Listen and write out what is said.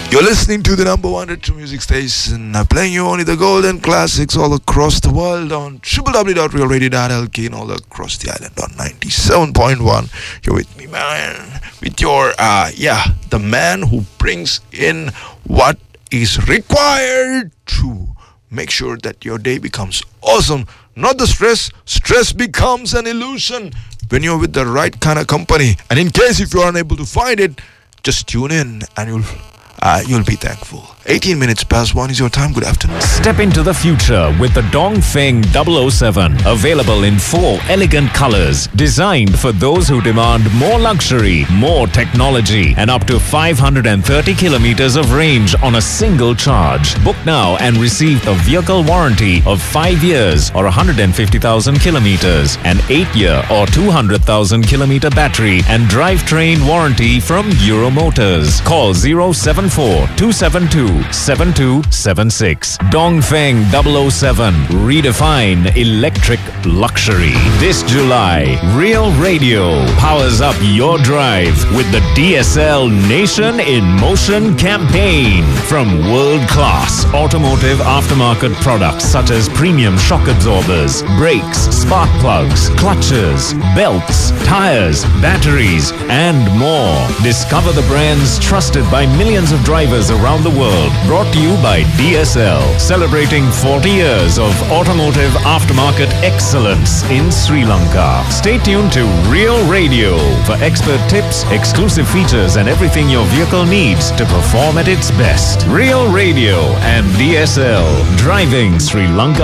You're listening to the number one retro music station, playing you only the golden classics all across the world on www.realradio.lk and all across the island on 97.1. You're with me, man, with your, the man who brings in what is required to make sure that your day becomes awesome. Not the stress. Stress becomes an illusion when you're with the right kind of company. And in case if you're unable to find it, just tune in and you'll be thankful. 18 minutes past 1 is your time. Good afternoon. Step into the future with the Dongfeng 007. Available in 4 elegant colors. Designed for those who demand more luxury, more technology, and up to 530 kilometers of range on a single charge. Book now and receive a vehicle warranty of 5 years or 150,000 kilometers, an 8-year or 200,000 kilometer battery and drivetrain warranty from Euro Motors. Call 074-272-7276. Dongfeng 007. Redefine electric luxury. This July, Real Radio powers up your drive with the DSL Nation in Motion campaign. From world-class automotive aftermarket products such as premium shock absorbers, brakes, spark plugs, clutches, belts, tires, batteries, and more. Discover the brands trusted by millions of drivers around the world. Brought to you by DSL, celebrating 40 years of automotive aftermarket excellence in Sri Lanka. Stay tuned to Real Radio for expert tips, exclusive features, and everything your vehicle needs to perform at its best. Real Radio and DSL, driving Sri Lanka